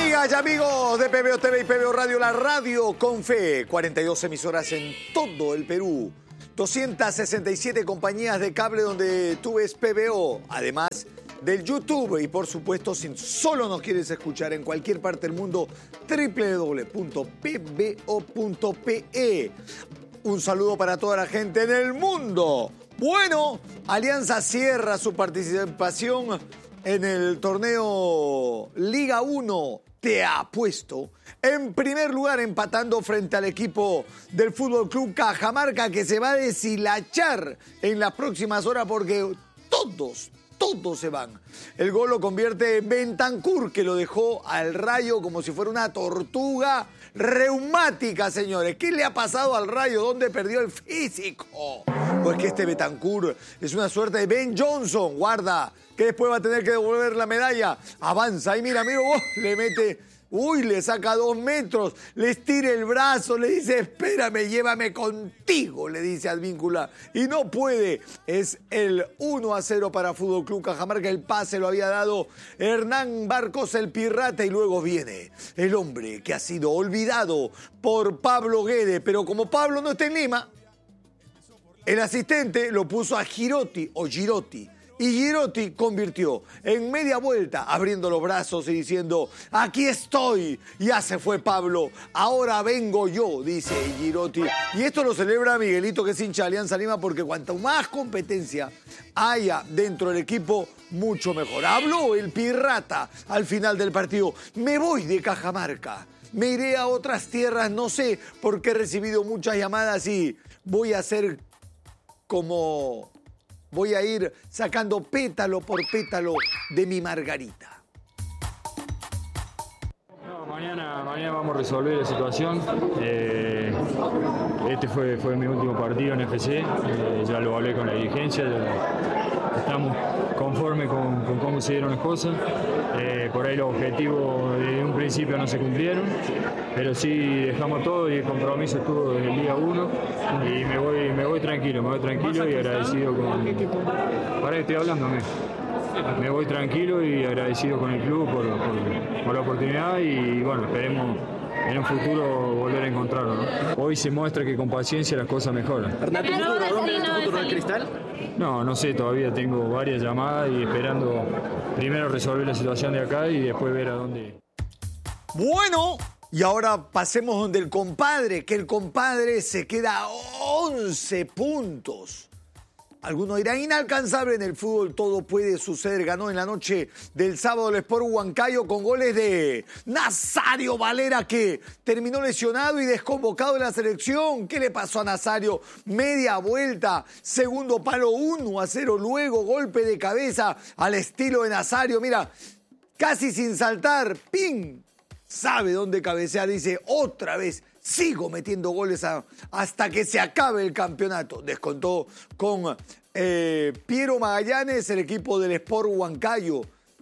Amigas y amigos de PBO TV y PBO Radio, la radio con fe. 42 emisoras en todo el Perú. 267 compañías de cable donde tú ves PBO. Además del YouTube. Y por supuesto, si solo nos quieres escuchar en cualquier parte del mundo, www.pbo.pe. Un saludo para toda la gente en el mundo. Bueno, Alianza cierra su participación en el torneo Liga 1. Te apuesto en primer lugar, empatando frente al equipo del Fútbol Club Cajamarca, que se va a deshilachar en las próximas horas porque todos se van. El gol lo convierte Bentancur, que lo dejó al Rayo como si fuera una tortuga reumática, señores. ¿Qué le ha pasado al Rayo? ¿Dónde perdió el físico? Pues que este Bentancur es una suerte de Ben Johnson. Guarda, que después va a tener que devolver la medalla. Avanza y mira, le mete... Uy, le saca 2 metros, le estira el brazo, le dice, espérame, llévame contigo, le dice Advíncula. Y no puede. Es el 1-0 para Fútbol Club Cajamarca. El pase lo había dado Hernán Barcos, el Pirrata, y luego viene el hombre que ha sido olvidado por Pablo Guede. Pero como Pablo no está en Lima, el asistente lo puso a Girotti o Girotti. Y Girotti convirtió en media vuelta, abriendo los brazos y diciendo, aquí estoy. Ya se fue Pablo, ahora vengo yo, dice Girotti. Y esto lo celebra Miguelito, que es hincha de Alianza Lima, porque cuanto más competencia haya dentro del equipo, mucho mejor. Habló el Pirrata al final del partido. Me voy de Cajamarca, me iré a otras tierras, no sé, porque he recibido muchas llamadas y voy a hacer como... Voy a ir sacando pétalo por pétalo de mi margarita. No, mañana vamos a resolver la situación. Este fue mi último partido en FC. Ya lo hablé con la dirigencia. Estamos conformes con cómo se dieron las cosas. Por ahí los objetivos de un principio no se cumplieron, pero sí dejamos todo y el compromiso estuvo desde el día 1 y me voy tranquilo y agradecido con... Para que estoy hablando, me voy tranquilo y agradecido con el club por la oportunidad y bueno, esperemos en un futuro volver a encontrarlo, ¿no? Hoy se muestra que con paciencia las cosas mejoran. ¿Hernán, tu futuro del Cristal? No sé, todavía tengo varias llamadas y esperando primero resolver la situación de acá y después ver a dónde. Bueno, y ahora pasemos donde el compadre, que el compadre se queda a 11 puntos. Algunos dirán, inalcanzable en el fútbol, todo puede suceder. Ganó en la noche del sábado el Sport Huancayo con goles de Nazario Valera, que terminó lesionado y desconvocado en la selección. ¿Qué le pasó a Nazario? Media vuelta, segundo palo, 1-0, luego golpe de cabeza al estilo de Nazario. Mira, casi sin saltar, ¡ping! Sabe dónde cabecear, dice, otra vez. Sigo metiendo goles hasta que se acabe el campeonato. Descontó con Piero Magallanes, el equipo del Sport Huancayo.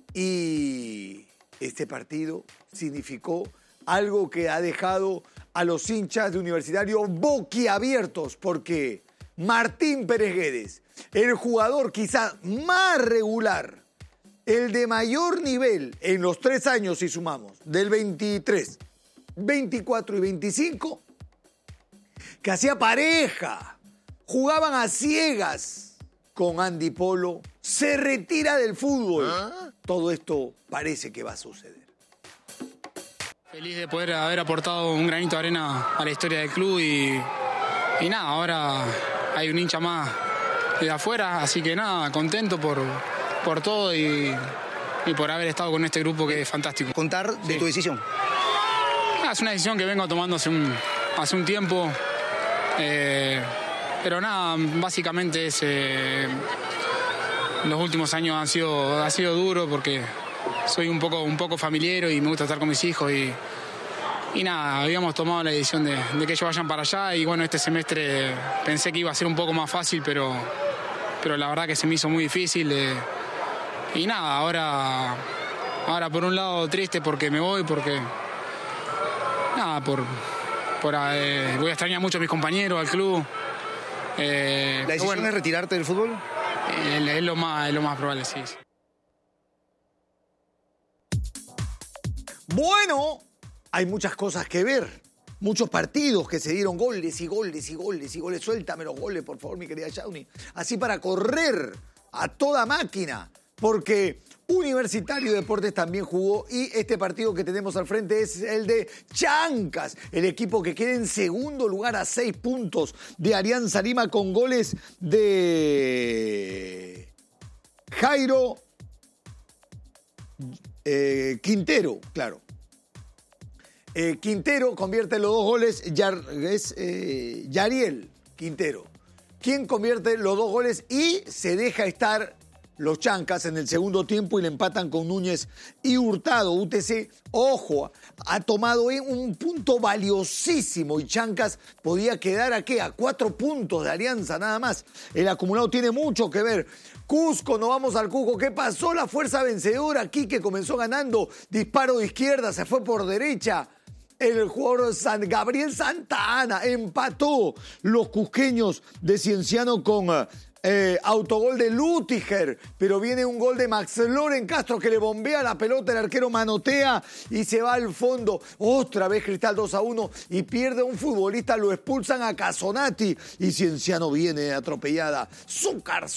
Y este partido significó algo que ha dejado a los hinchas de Universitario boquiabiertos, porque Martín Pérez Guedes, el jugador quizás más regular, el de mayor nivel en los 3 años, si sumamos, del 23, 24 y 25, que hacía pareja, jugaban a ciegas con Andy Polo, se retira del fútbol. Todo esto parece que va a suceder. Feliz de poder haber aportado un granito de arena a la historia del club y nada, ahora hay un hincha más de afuera, así que nada, contento por todo y por haber estado con este grupo que es fantástico. Contar de tu decisión. Es una decisión que vengo tomando hace un tiempo, pero nada, básicamente los últimos años ha sido duro porque soy un poco familiero y me gusta estar con mis hijos y nada, habíamos tomado la decisión de que ellos vayan para allá y bueno, este semestre pensé que iba a ser un poco más fácil, pero la verdad que se me hizo muy difícil y nada, ahora por un lado triste porque me voy, porque nada, voy a extrañar mucho a mis compañeros, al club. ¿La decisión es retirarte del fútbol? Es lo más probable, sí. Bueno, hay muchas cosas que ver. Muchos partidos que se dieron goles y goles y goles y goles. Suéltame los goles, por favor, mi querida Shawnee. Así para correr a toda máquina. Porque Universitario de Deportes también jugó y este partido que tenemos al frente es el de Chancas, el equipo que queda en segundo lugar a 6 puntos de Alianza Lima con goles de Jairo Quintero, claro. Quintero convierte los 2 goles, Yariel Quintero, quien convierte los 2 goles y se deja estar los Chancas en el segundo tiempo y le empatan con Núñez y Hurtado. UTC, ojo, ha tomado un punto valiosísimo y Chancas podía quedar ¿a qué? A 4 puntos de Alianza nada más. El acumulado tiene mucho que ver. Cusco, nos vamos al Cusco. ¿Qué pasó? La fuerza vencedora aquí que comenzó ganando. Disparo de izquierda, se fue por derecha. El jugador Gabriel Santa Ana empató los cusqueños de Cienciano con autogol de Lutiger, pero viene un gol de Max Loren Castro que le bombea la pelota, el arquero manotea y se va al fondo. Otra vez Cristal 2-1 y pierde un futbolista, lo expulsan a Casonati y Cienciano viene atropellada. Zúcar.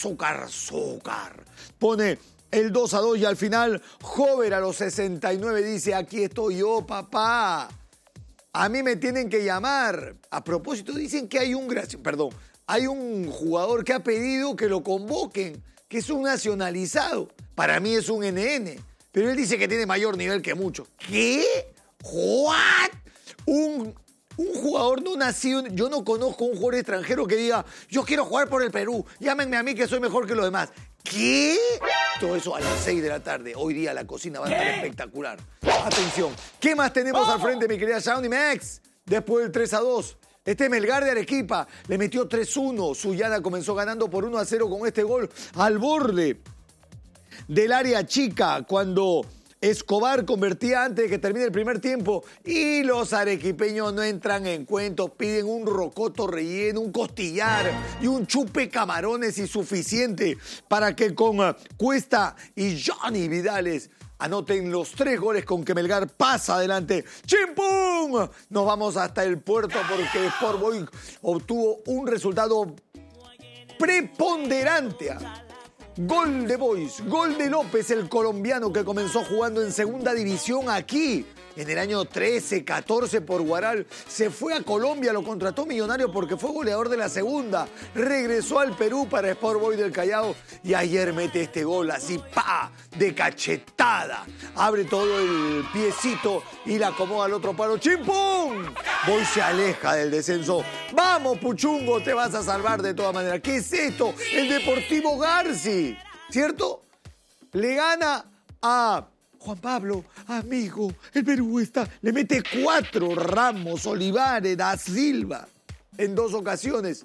Pone el 2-2 y al final Hover a los 69 dice: aquí estoy yo, papá. A mí me tienen que llamar. A propósito, dicen que hay un jugador que ha pedido que lo convoquen, que es un nacionalizado. Para mí es un NN, pero él dice que tiene mayor nivel que muchos. ¿Qué? ¿What? Un jugador no nacido... Yo no conozco un jugador extranjero que diga: yo quiero jugar por el Perú, llámenme a mí que soy mejor que los demás. ¿Qué? Todo eso a las 6 de la tarde. Hoy día la cocina va a estar espectacular. Atención. ¿Qué más tenemos al frente, mi querida Shawnee Max? Después del 3-2. Melgar de Arequipa le metió 3-1. Sullana comenzó ganando por 1-0 con este gol al borde del área chica cuando Escobar convertía antes de que termine el primer tiempo y los arequipeños no entran en cuentos, piden un rocoto relleno, un costillar y un chupe camarones insuficiente para que con Cuesta y Johnny Vidales anoten los 3 goles con que Melgar pasa adelante. ¡Chimpum! Nos vamos hasta el puerto porque Sport Boys obtuvo un resultado preponderante. Gol de Boys, gol de López, el colombiano que comenzó jugando en segunda división aquí. En el año 13, 14 por Guaral. Se fue a Colombia, lo contrató Millonario porque fue goleador de la segunda. Regresó al Perú para Sport Boys del Callao y ayer mete este gol así, ¡pa! De cachetada. Abre todo el piecito y la acomoda al otro palo. ¡Chimpum! Boys se aleja del descenso. ¡Vamos, Puchungo! Te vas a salvar de todas maneras. ¿Qué es esto? El Deportivo Garci, ¿cierto? Le gana a Juan Pablo, amigo, el Perú está. Le mete 4 Ramos, Olivares, Da Silva en 2 ocasiones.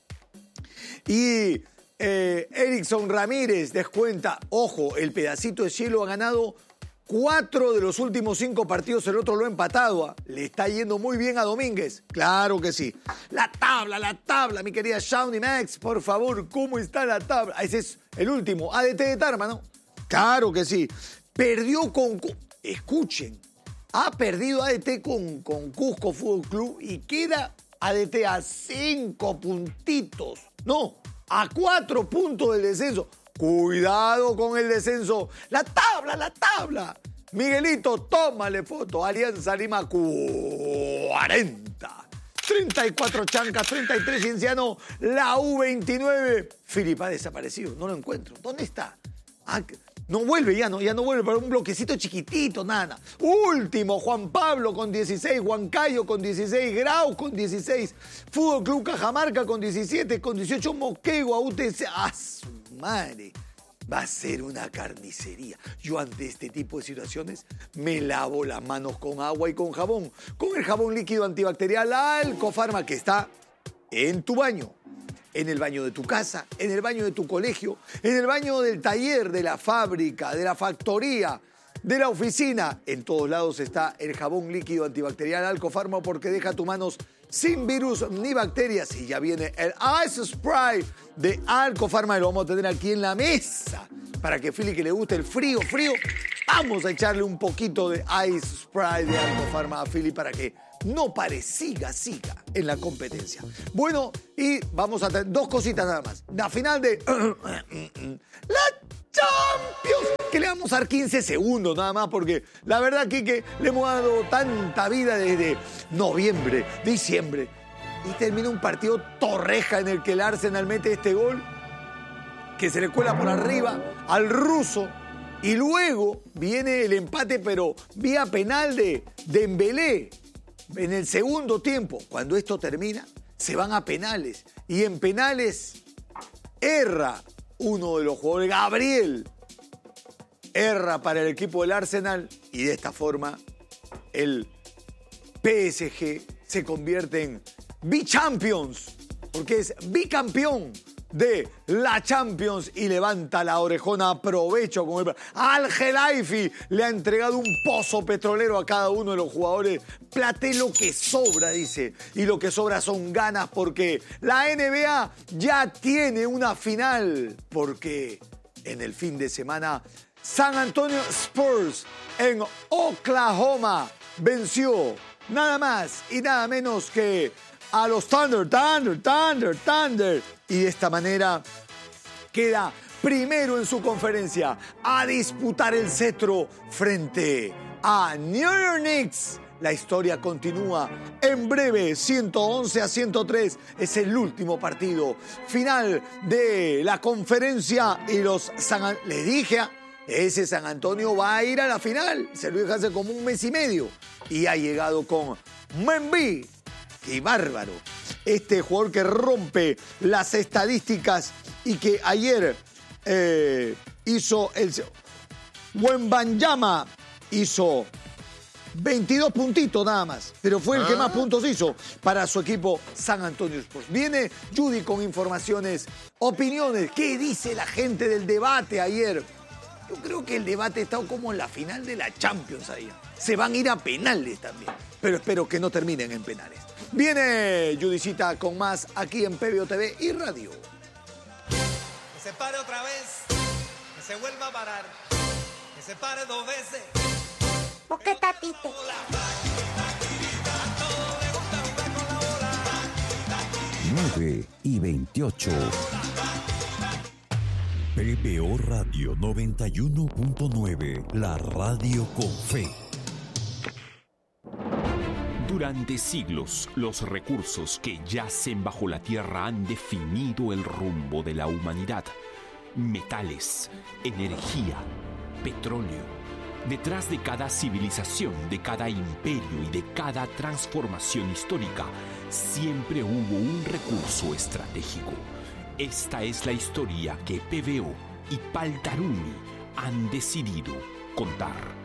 Y Erickson Ramírez descuenta. Ojo, el pedacito de cielo ha ganado 4 de los últimos 5 partidos, el otro lo ha empatado. Le está yendo muy bien a Domínguez. Claro que sí. La tabla, mi querida Shawnee Max, por favor, ¿cómo está la tabla? Ese es el último, ADT de Tarma, ¿no? Claro que sí. Perdió con... Escuchen, ha perdido ADT con Cusco Fútbol Club y queda ADT a 5 puntitos. No, a 4 puntos del descenso. Cuidado con el descenso. La tabla. Miguelito, tómale foto. Alianza Lima 40. 34 Chancas, 33 Cienciano, la U29. Filipe ha desaparecido, no lo encuentro. ¿Dónde está? No vuelve, ya no vuelve para un bloquecito chiquitito, nada. Último, Juan Pablo con 16, Huancayo con 16, Grau con 16, Fútbol Club Cajamarca con 17, con 18 Moquegua, UTC. ¡Ah, su madre! Va a ser una carnicería. Yo ante este tipo de situaciones me lavo las manos con agua y con jabón. Con el jabón líquido antibacterial Alcofarma que está en tu baño. En el baño de tu casa, en el baño de tu colegio, en el baño del taller, de la fábrica, de la factoría, de la oficina. En todos lados está el jabón líquido antibacterial Alcofarma porque deja tus manos sin virus ni bacterias. Y ya viene el Ice Spray de Alcofarma y lo vamos a tener aquí en la mesa para que Philly, que le guste el frío, Vamos a echarle un poquito de Ice Sprite de Alcofarma a Philly para que no pare, siga en la competencia. Bueno, y vamos a tener 2 cositas nada más. La final de la Champions, que le vamos a dar 15 segundos nada más, porque la verdad que le hemos dado tanta vida desde noviembre, diciembre, y termina un partido torreja en el que el Arsenal mete este gol, que se le cuela por arriba al ruso, y luego viene el empate, pero vía penal de Dembélé en el segundo tiempo. Cuando esto termina, se van a penales, y en penales erra uno de los jugadores, Gabriel, erra para el equipo del Arsenal, y de esta forma el PSG se convierte en bichampions, porque es bicampeón de la Champions y levanta la orejona. Aprovecho con Al Khelaifi le ha entregado un pozo petrolero a cada uno de los jugadores. Platé lo que sobra, dice, y lo que sobra son ganas, porque la NBA ya tiene una final, porque en el fin de semana San Antonio Spurs en Oklahoma venció nada más y nada menos que a los Thunder. Y de esta manera queda primero en su conferencia a disputar el cetro frente a New York Knicks. La historia continúa en breve, 111-103. Es el último partido final de la conferencia y les dije, ese San Antonio va a ir a la final. Se lo dije hace como un mes y medio y ha llegado con Membi. ¡Qué bárbaro! Este jugador que rompe las estadísticas y que ayer hizo Wembanyama hizo 22 puntitos nada más, pero fue el que más puntos hizo para su equipo San Antonio Spurs. Viene Judy con informaciones, opiniones. ¿Qué dice la gente del debate ayer? Yo creo que el debate está como en la final de la Champions ahí. Se van a ir a penales también, pero espero que no terminen en penales. Viene Judicita con más aquí en PBO TV y Radio. Que se pare otra vez, que se vuelva a parar, que se pare 2 veces. ¿Por qué, tatito? 9:28. PBO Radio 91.9, la radio con fe. Durante siglos, los recursos que yacen bajo la tierra han definido el rumbo de la humanidad. Metales, energía, petróleo. Detrás de cada civilización, de cada imperio y de cada transformación histórica, siempre hubo un recurso estratégico. Esta es la historia que PBO y Paltarumi han decidido contar.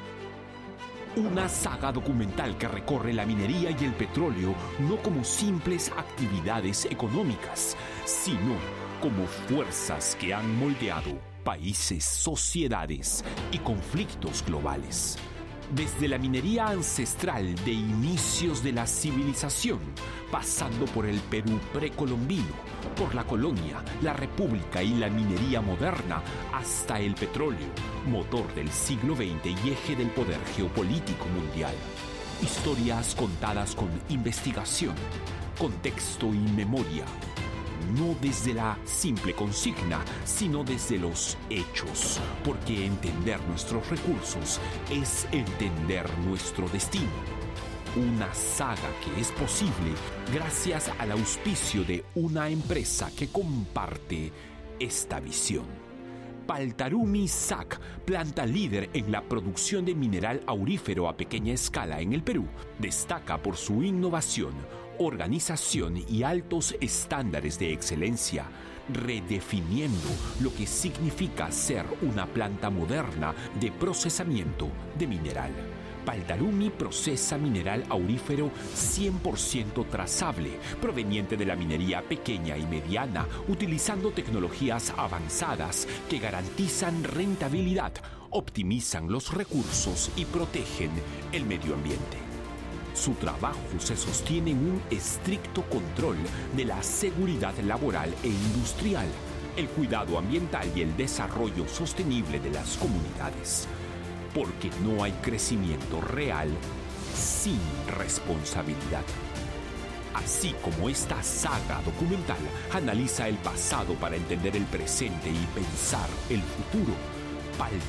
Una saga documental que recorre la minería y el petróleo no como simples actividades económicas, sino como fuerzas que han moldeado países, sociedades y conflictos globales. Desde la minería ancestral de inicios de la civilización, pasando por el Perú precolombino, por la colonia, la república y la minería moderna, hasta el petróleo, motor del siglo XX y eje del poder geopolítico mundial. Historias contadas con investigación, contexto y memoria. No desde la simple consigna, sino desde los hechos, porque entender nuestros recursos es entender nuestro destino. Una saga que es posible gracias al auspicio de una empresa que comparte esta visión. Paltarumi SAC, planta líder en la producción de mineral aurífero a pequeña escala en el Perú, destaca por su innovación, organización y altos estándares de excelencia, redefiniendo lo que significa ser una planta moderna de procesamiento de mineral. Paltarumi procesa mineral aurífero 100% trazable, proveniente de la minería pequeña y mediana, utilizando tecnologías avanzadas que garantizan rentabilidad, optimizan los recursos y protegen el medio ambiente. Su trabajo se sostiene en un estricto control de la seguridad laboral e industrial, el cuidado ambiental y el desarrollo sostenible de las comunidades. porque no hay crecimiento real sin responsabilidad. Así como esta saga documental analiza el pasado para entender el presente y pensar el futuro,